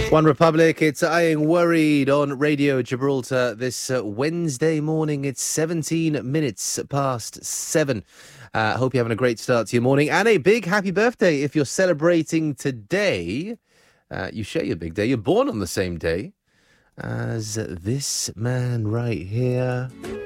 One Republic, it's I Ain't Worried on Radio Gibraltar this Wednesday morning. It's 17 minutes past 7. Hope you're having a great start to your morning. And a big happy birthday if you're celebrating today. You share your big day. You're born on the same day as this man right here.